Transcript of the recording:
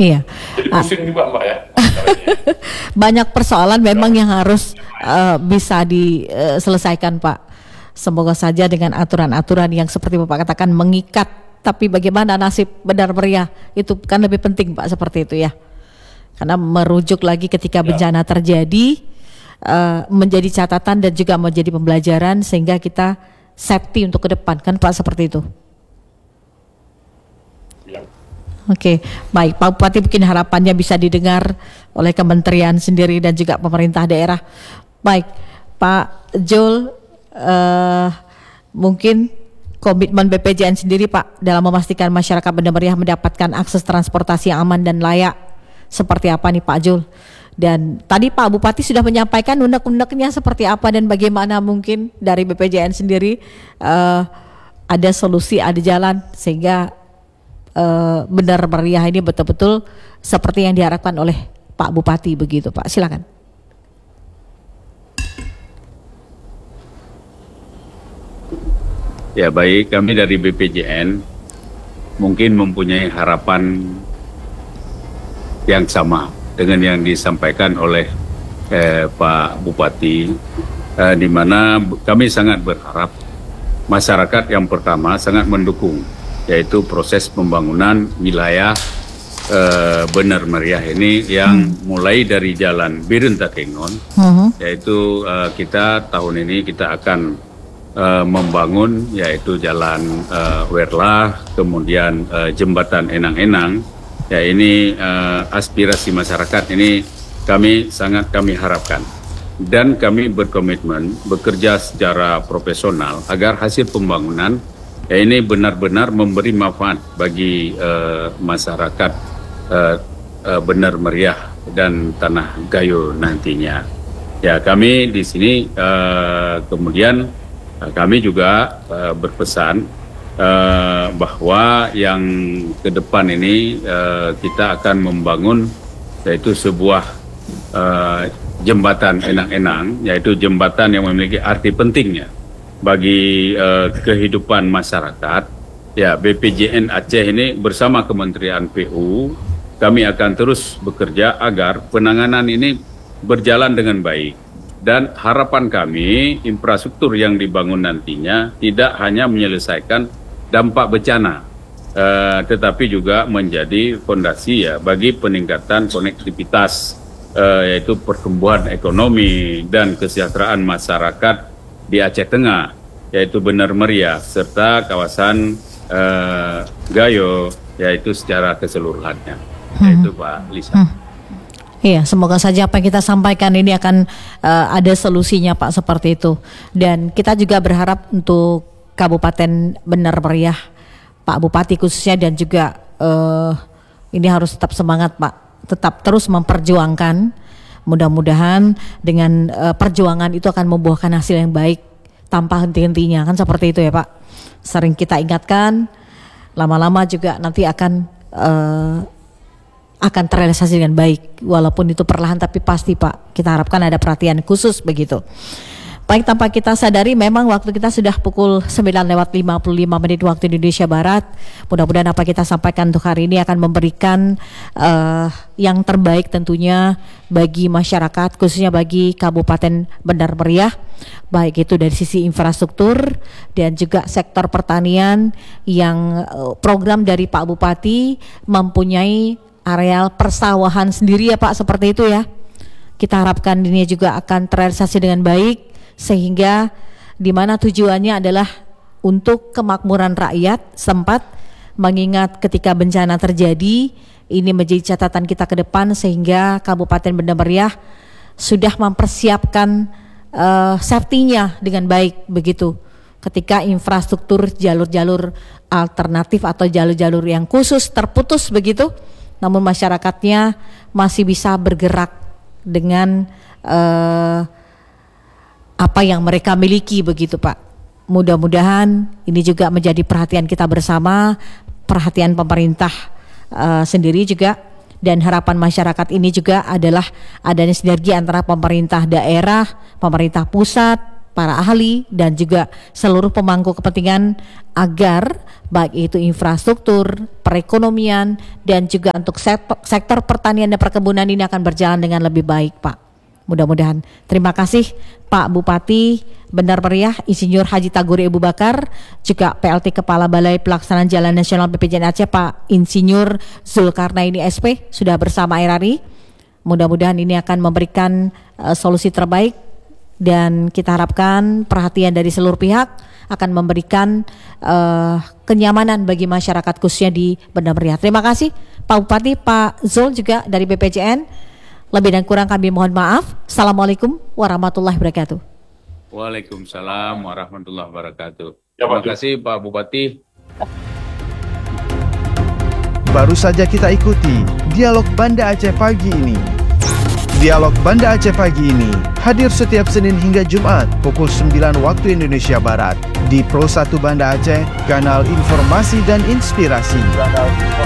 Iya. Jadi pusing juga Mbak ya. Banyak persoalan memang yang harus bisa diselesaikan Pak. Semoga saja dengan aturan-aturan yang seperti Bapak katakan mengikat. Tapi bagaimana nasib Benar Meriah itu kan lebih penting Pak, seperti itu ya. Karena merujuk lagi ketika bencana terjadi, menjadi catatan dan juga menjadi pembelajaran sehingga kita safety untuk ke depan kan Pak, seperti itu. Oke, baik Pak Bupati, mungkin harapannya bisa didengar oleh kementerian sendiri dan juga pemerintah daerah. Baik Pak Jul, mungkin komitmen BPJN sendiri Pak dalam memastikan masyarakat Benar Meriah mendapatkan akses transportasi yang aman dan layak seperti apa nih Pak Jul? Dan tadi Pak Bupati sudah menyampaikan unek-uneknya seperti apa dan bagaimana mungkin dari BPJN sendiri ada solusi, ada jalan sehingga Benar Meriah ini betul-betul seperti yang diharapkan oleh Pak Bupati begitu Pak, silakan. Ya baik, kami dari BPJN mungkin mempunyai harapan yang sama dengan yang disampaikan oleh Pak Bupati, di mana kami sangat berharap masyarakat yang pertama sangat mendukung, yaitu proses pembangunan wilayah Benar Meriah ini yang mulai dari Jalan Birentakengon, yaitu kita tahun ini kita akan membangun yaitu Jalan Werlah, kemudian Jembatan Enang-Enang. Ya ini aspirasi masyarakat ini kami harapkan. Dan kami berkomitmen bekerja secara profesional agar hasil pembangunan ya ini benar-benar memberi manfaat bagi masyarakat Benar Meriah dan Tanah Gayo nantinya. Ya kami di sini kemudian kami juga berpesan bahwa yang ke depan ini kita akan membangun yaitu sebuah jembatan Enang-Enang, yaitu jembatan yang memiliki arti pentingnya bagi kehidupan masyarakat. Ya, BPJN Aceh ini bersama Kementerian PU kami akan terus bekerja agar penanganan ini berjalan dengan baik. Dan harapan kami infrastruktur yang dibangun nantinya tidak hanya menyelesaikan dampak bencana, tetapi juga menjadi fondasi ya bagi peningkatan konektivitas, yaitu pertumbuhan ekonomi dan kesejahteraan masyarakat di Aceh Tengah, yaitu Benar Meriah serta kawasan Gayo, yaitu secara keseluruhannya. Yaitu Pak Lisa. Iya, semoga saja apa yang kita sampaikan ini akan ada solusinya Pak, seperti itu. Dan kita juga berharap untuk Kabupaten Benar Meriah, Pak Bupati khususnya, dan juga ini harus tetap semangat Pak, tetap terus memperjuangkan. Mudah-mudahan dengan perjuangan itu akan membuahkan hasil yang baik tanpa henti-hentinya, kan seperti itu ya Pak. Sering kita ingatkan, lama-lama juga nanti akan terrealisasi dengan baik, walaupun itu perlahan tapi pasti Pak, kita harapkan ada perhatian khusus begitu. Baik, tanpa kita sadari memang waktu kita sudah pukul 9:55 waktu Indonesia Barat. Mudah-mudahan apa kita sampaikan untuk hari ini akan memberikan yang terbaik tentunya bagi masyarakat, khususnya bagi Kabupaten Benar Meriah, baik itu dari sisi infrastruktur dan juga sektor pertanian yang program dari Pak Bupati mempunyai areal persawahan sendiri ya Pak, seperti itu ya. Kita harapkan ini juga akan terrealisasi dengan baik, sehingga di mana tujuannya adalah untuk kemakmuran rakyat sempat, mengingat ketika bencana terjadi, ini menjadi catatan kita ke depan sehingga Kabupaten Benar Meriah sudah mempersiapkan safety-nya dengan baik begitu. Ketika infrastruktur jalur-jalur alternatif atau jalur-jalur yang khusus terputus begitu, namun masyarakatnya masih bisa bergerak dengan apa yang mereka miliki begitu Pak. Mudah-mudahan ini juga menjadi perhatian kita bersama, perhatian pemerintah sendiri juga, dan harapan masyarakat ini juga adalah adanya sinergi antara pemerintah daerah, pemerintah pusat, para ahli dan juga seluruh pemangku kepentingan agar baik itu infrastruktur, perekonomian dan juga untuk sektor pertanian dan perkebunan ini akan berjalan dengan lebih baik, Pak. Mudah-mudahan. Terima kasih Pak Bupati Bandar Meriah Insinyur Haji Taguri Abu Bakar, juga PLT Kepala Balai Pelaksanaan Jalan Nasional BPJN Aceh Pak Insinyur Zulkarnaini SP sudah bersama RRI. Mudah-mudahan ini akan memberikan solusi terbaik dan kita harapkan perhatian dari seluruh pihak akan memberikan kenyamanan bagi masyarakat khususnya di Bandar Meriah. Terima kasih Pak Bupati, Pak Zul juga dari BPJN. Lebih dan kurang kami mohon maaf. Assalamualaikum warahmatullahi wabarakatuh. Waalaikumsalam warahmatullahi wabarakatuh. Terima kasih Pak Bupati. Baru saja kita ikuti Dialog Banda Aceh pagi ini. Dialog Banda Aceh pagi ini hadir setiap Senin hingga Jumat pukul 9 waktu Indonesia Barat di Pro 1 Banda Aceh, kanal informasi dan inspirasi.